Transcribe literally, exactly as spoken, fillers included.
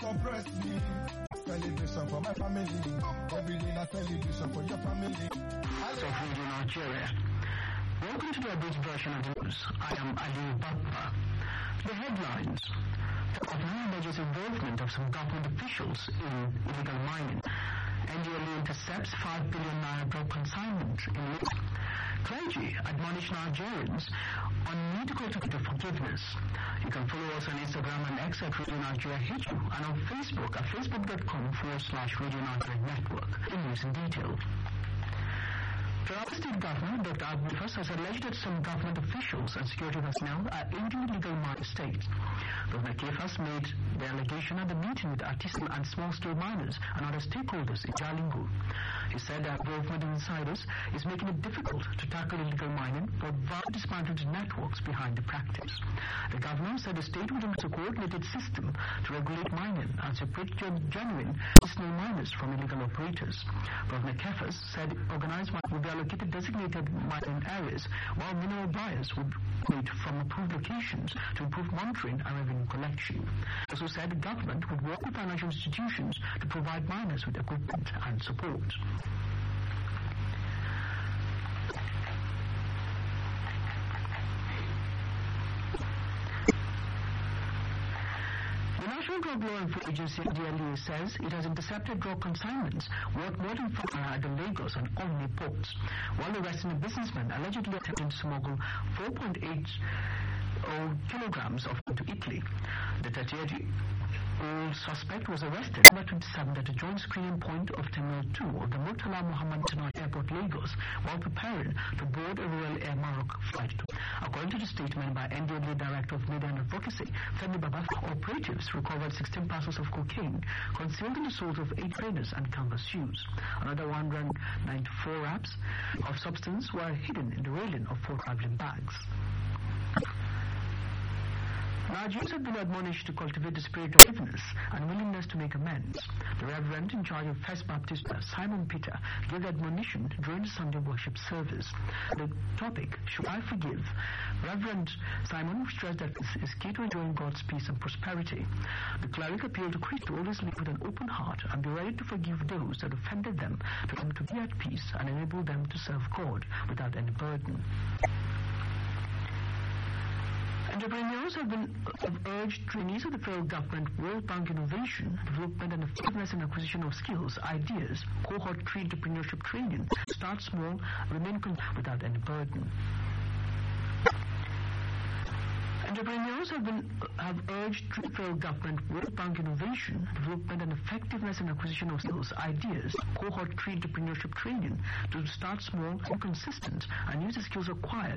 suppress me. Celebration for my family. Every day a celebration for your family. So Radio Nigeria. Welcome to the abridged version of the news. I am Ali Bappa. The headlines. The government alleges involvement of some government officials in illegal mining. N D L E intercepts five billion naira drug consignment in Clergy admonish Nigerians on need to cultivate forgiveness. You can follow us on Instagram and X at Radio Nigeria H U and on Facebook at facebook.com forward slash Radio Nigeria Network. In news in detail. The Taraba State Governor, Doctor Abdul has alleged that some government officials and security personnel are aiding illegal mining states. Governor Kefas made the allegation at the meeting with artisanal and small-scale miners and other stakeholders in Jalingo. He said that involvement in insiders is making it difficult to tackle illegal mining, but vowed dismantled networks behind the practice. The governor said the state would implement a coordinated system to regulate mining and separate genuine artisanal miners from illegal operators. Governor Kefas said organized mining would be allocated designated mining areas, while mineral buyers would wait from approved locations to improve monitoring and revenue collection. He also said the government would work with financial institutions to provide miners with equipment and support. The National Drug Law Enforcement Agency, N D L E, says it has intercepted drug consignments worth more than five at the Lagos and Omni ports, while arresting a businessman allegedly attempting to smuggle four point eight kilograms of to Italy. The thirty-eight-year-old suspect was arrested on the twenty-seventh at the joint screening point of Terminal two of the Murtala Muhammad International Airport, Lagos, while preparing to board a Royal Air Maroc flight. According to the statement by N D L E Director of Media and Advocacy, Femi Baba, operatives recovered sixteen parcels of cocaine concealed in the soles of eight trainers and canvas shoes. Another one hundred ninety-four wraps of substance were hidden in the railing of four traveling bags. Nigerians have been admonished to cultivate the spirit of forgiveness and willingness to make amends. The Reverend in charge of First Baptist, Simon Peter, gave the admonition during the Sunday worship service. The topic, Should I Forgive? Reverend Simon stressed that this is key to enjoying God's peace and prosperity. The cleric appealed to Christ to always live with an open heart and be ready to forgive those that offended them, for them to be at peace and enable them to serve God without any burden. Entrepreneurs have been have urged trainees of the federal government, World Bank Innovation, Development and Effectiveness and Acquisition of Skills, Ideas, Cohort three Entrepreneurship Training, start small, remain without any burden. Entrepreneurs have been have urged the federal government, World Bank Innovation, Development and Effectiveness and Acquisition of Skills, Ideas, Cohort three Entrepreneurship Training to start small and consistent and use the skills acquired